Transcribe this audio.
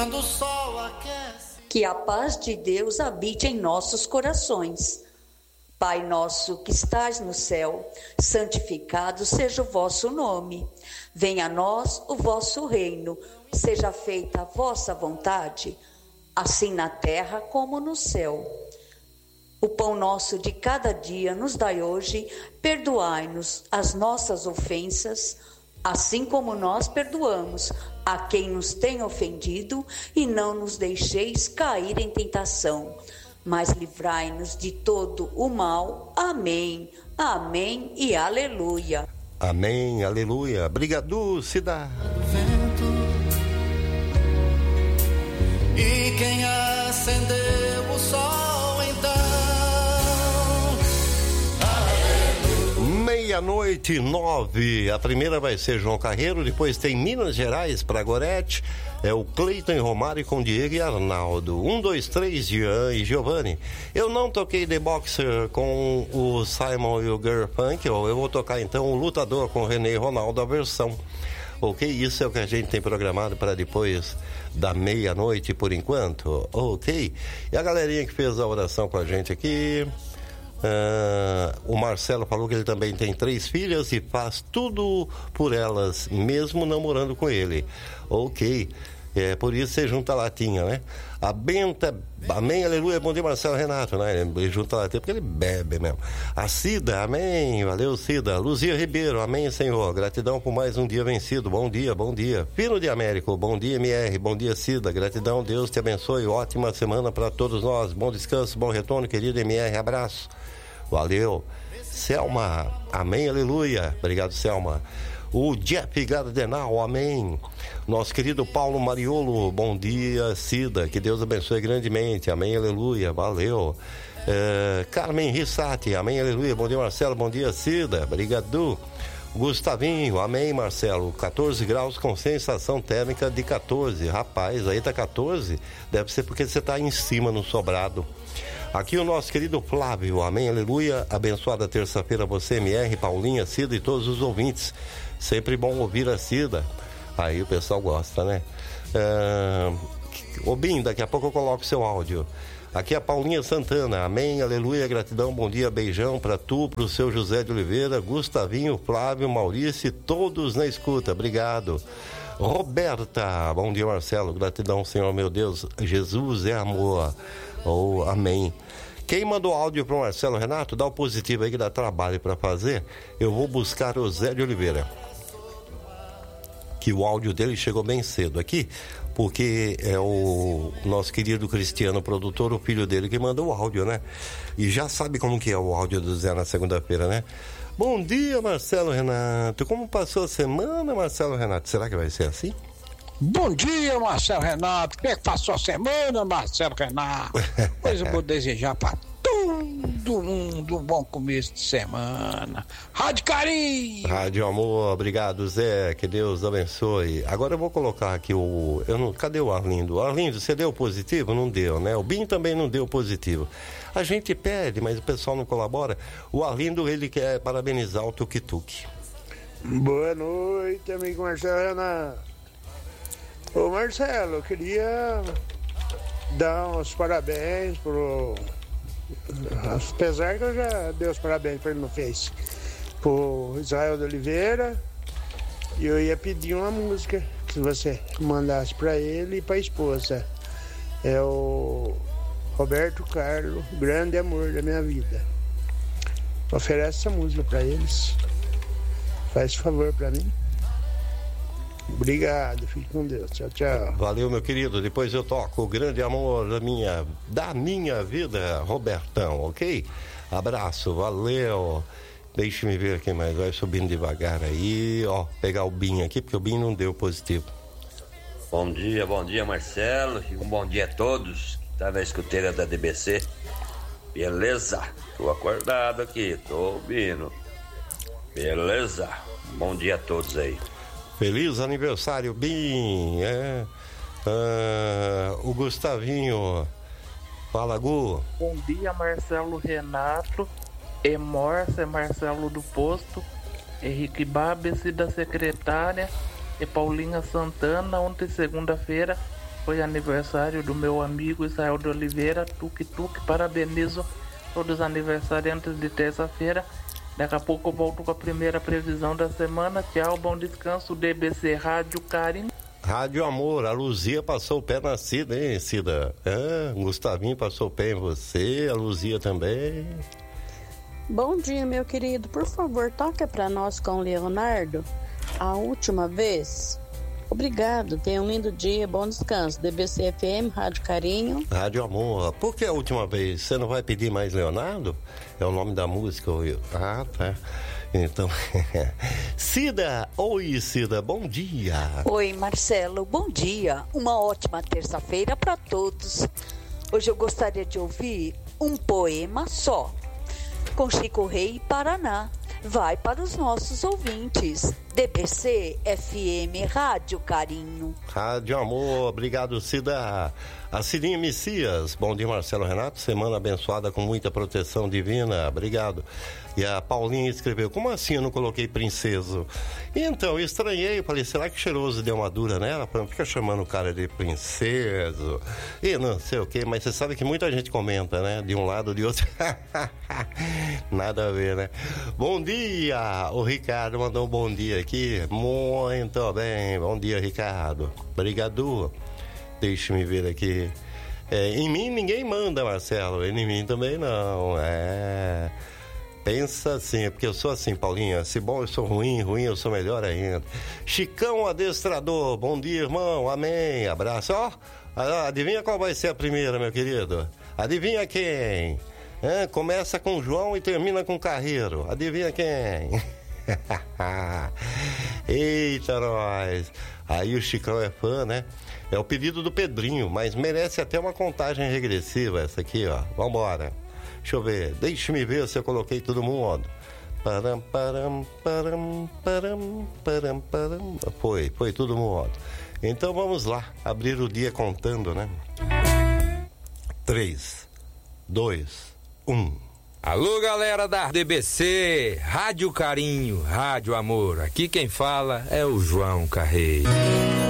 Quando o sol aquece. Que a paz de Deus habite em nossos corações. Pai nosso que estás no céu, santificado seja o vosso nome. Venha a nós o vosso reino. Seja feita a vossa vontade, assim na terra como no céu. O pão nosso de cada dia nos dai hoje, perdoai-nos as nossas ofensas, assim como nós perdoamos a quem nos tem ofendido, e não nos deixeis cair em tentação, mas livrai-nos de todo o mal. Amém, amém e aleluia. Amém, aleluia. Obrigado, Cida. E quem acendeu o sol então? 12:09. A primeira vai ser João Carreiro, depois tem Minas Gerais para Gorete, é o Cleiton e Romário com Diego e Arnaldo. 1, 2, 3, Jean e Giovanni. Eu não toquei The Boxer com o Simon e o Garfunkel, eu vou tocar então o Lutador com o René e Ronaldo, a versão. Ok, isso é o que a gente tem programado para depois da meia-noite por enquanto, ok? E a galerinha que fez a oração com a gente aqui, o Marcelo falou que ele também tem 3 filhas e faz tudo por elas, mesmo não morando com ele, ok? É por isso você junta a latinha, né? A Benta, amém, aleluia, bom dia Marcelo Renato, né? Ele junta a latinha porque ele bebe mesmo. A Cida, amém, valeu Cida. Luzia Ribeiro, amém Senhor, gratidão por mais um dia vencido, bom dia, bom dia. Fino de Américo, bom dia MR, bom dia Cida, gratidão, Deus te abençoe, ótima semana para todos nós, bom descanso, bom retorno querido MR, abraço, valeu. Selma, amém, aleluia, obrigado Selma. O Jeff Gardenal, amém. Nosso querido Paulo Mariolo, bom dia, Cida, que Deus abençoe grandemente, amém, aleluia, valeu. Carmen Rissati, amém, aleluia, bom dia Marcelo, bom dia Cida, obrigado. Gustavinho, amém Marcelo, 14 graus com sensação térmica de 14, rapaz, aí tá 14, deve ser porque você tá em cima no sobrado. Aqui o nosso querido Flávio, amém, aleluia, abençoada terça-feira você, MR, Paulinha, Cida e todos os ouvintes, sempre bom ouvir a Cida, aí o pessoal gosta, né? Ô Bim, daqui a pouco eu coloco seu áudio. Aqui é a Paulinha Santana, amém, aleluia, gratidão, bom dia, beijão pra tu, pro seu José de Oliveira, Gustavinho, Flávio, Maurício e todos na escuta, obrigado. Roberta, bom dia Marcelo, gratidão Senhor meu Deus, Jesus é amor, oh, amém. Quem mandou áudio pro Marcelo Renato, dá o positivo aí que dá trabalho pra fazer, eu vou buscar o Zé de Oliveira, que o áudio dele chegou bem cedo aqui, porque é o nosso querido Cristiano, produtor, o filho dele que mandou o áudio, né? E já sabe como que é o áudio do Zé na segunda-feira, né? Bom dia, Marcelo Renato. Como passou a semana, Marcelo Renato? Será que vai ser assim? Bom dia, Marcelo Renato. Como é que passou a semana, Marcelo Renato? Pois eu vou desejar para todo mundo um bom começo de semana. Rádio Carinho! Rádio Amor, obrigado Zé, que Deus abençoe. Agora eu vou colocar aqui cadê o Arlindo? Arlindo, você deu positivo? Não deu, né? O Bim também não deu positivo. A gente pede, mas o pessoal não colabora. O Arlindo, ele quer parabenizar o Tuk Tuk. Boa noite, amigo Marcelo Renato. Ô Marcelo, eu queria dar uns parabéns pro... Apesar que eu já dei os parabéns para ele no Face, pro Israel de Oliveira, e eu ia pedir uma música que você mandasse para ele e para a esposa. É o Roberto Carlos, Grande Amor da Minha Vida. Oferece essa música para eles. Faz favor para mim. Obrigado, fique com Deus, tchau, tchau. Valeu, meu querido, depois eu toco o Grande Amor da minha vida, Robertão, ok? Abraço, valeu. Deixe-me ver aqui mais, vai subindo devagar aí, ó, pegar o Bim aqui, porque o Bim não deu positivo. Bom dia Marcelo, e um bom dia a todos que tá na escuteira da DBC. Beleza? Tô acordado aqui, tô ouvindo. Beleza? Bom dia a todos aí. Feliz aniversário, Bim. O Gustavinho. Fala, Gu. Bom dia, Marcelo Renato. Morsa, Marcelo do Posto. Henrique Babes da secretária. E Paulinha Santana. Ontem, segunda-feira, Foi aniversário do meu amigo Israel de Oliveira, Tuque. Parabenizo todos os aniversariantes de terça-feira. Daqui a pouco eu volto com a primeira previsão da semana. Tchau, bom descanso, DBC Rádio Carinho. Rádio Amor, a Luzia passou o pé na Cida, hein, Cida? Gustavinho passou o pé em você, a Luzia também. Bom dia, meu querido. Por favor, toca pra nós com o Leonardo. A última vez. Obrigado, tenha um lindo dia, bom descanso. DBC FM, Rádio Carinho. Rádio Amor. Por que a última vez? Você não vai pedir mais Leonardo? É o nome da música, Will. Ah, tá. Então, Cida, oi Cida, bom dia. Oi Marcelo, bom dia. Uma ótima terça-feira para todos. Hoje eu gostaria de ouvir um poema só, com Chico Rei e Paraná. Vai para os nossos ouvintes. DBC FM Rádio Carinho. Rádio Amor, obrigado Cida. A Cidinha Messias, bom dia Marcelo Renato, semana abençoada com muita proteção divina, obrigado. E a Paulinha escreveu, como assim eu não coloquei princeso? Então, eu estranhei, falei, será que Cheiroso deu uma dura nela? Fica chamando o cara de princeso e não sei o que, mas você sabe que muita gente comenta, né? De um lado, de outro. Nada a ver, né? Bom dia, o Ricardo mandou um bom dia aqui, muito bem, bom dia Ricardo, obrigado. Deixa-me ver aqui. Em mim ninguém manda, Marcelo. Em mim também não. Pensa assim, porque eu sou assim, Paulinha. Se bom eu sou ruim eu sou melhor ainda. Chicão Adestrador, bom dia, irmão. Amém. Abraço. Ó, adivinha qual vai ser a primeira, meu querido? Adivinha quem? Começa com João e termina com Carreiro. Adivinha quem? Eita, nós. Aí o Chicão é fã, né? É o pedido do Pedrinho, mas merece até uma contagem regressiva essa aqui, ó. Vambora. Deixa eu ver. Deixa-me ver se eu coloquei todo mundo. Param, param, param, param, param, param. Foi todo mundo. Então vamos lá. Abrir o dia contando, né? 3, 2, 1. Alô, galera da DBC, Rádio Carinho, Rádio Amor. Aqui quem fala é o João Carreiro.